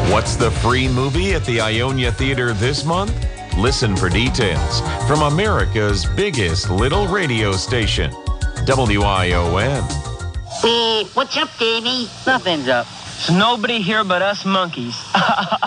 What's the free movie at the Ionia Theater this month? Listen for details from America's biggest little radio station, WION. Hey, what's up, Davey? Nothing's up. There's nobody here but us monkeys.